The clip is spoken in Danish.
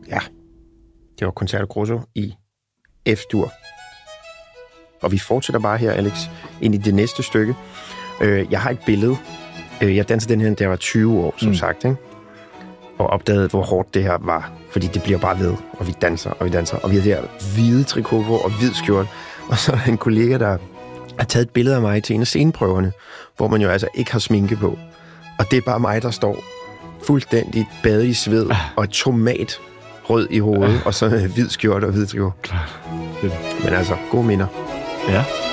Ja, det var Concerto Grosso i F-dur. Og vi fortsætter bare her, Alex, ind i det næste stykke. Jeg har et billede. Jeg dansede den her, da jeg var 20 år, som sagt, ikke? Og opdagede, hvor hårdt det her var. Fordi det bliver bare ved, og vi danser, og vi danser. Og vi har det her hvide trikot på og hvid skjort. Og så er der en kollega, der har taget et billede af mig til en af sceneprøverne, hvor man jo altså ikke har sminke på. Og det er bare mig, der står fuldstændig badet i sved og et tomat rød i hovedet, og så hvid skjort og hvid trikot. Klart. Men altså, gode minder. Ja.